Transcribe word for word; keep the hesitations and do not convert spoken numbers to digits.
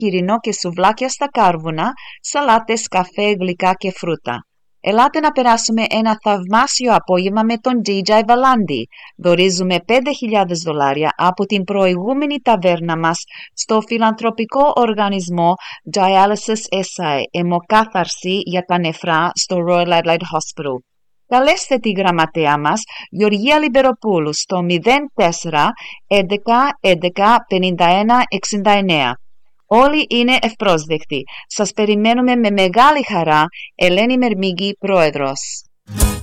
σκυρινό και σουβλάκια στα κάρβουνα, σαλάτες, καφέ, γλυκά και φρούτα. Ελάτε να περάσουμε ένα θαυμάσιο απόγευμα με τον ντι τζέι Βαλάντι. Δωρίζουμε πέντε χιλιάδες δολάρια από την προηγούμενη ταβέρνα μας στο φιλανθρωπικό οργανισμό Dialysis ες άι, αιμοκάθαρση για τα νεφρά στο Royal Adelaide Hospital. Καλέστε τη γραμματέα μας, Γεωργία Λιμπεροπούλου, στο μηδέν τέσσερα έντεκα έντεκα πενήντα ένα εξήντα εννέα. Όλοι είναι ευπρόσδεκτοι. Σας περιμένουμε με μεγάλη χαρά. Ελένη Μερμίγκη, Πρόεδρος.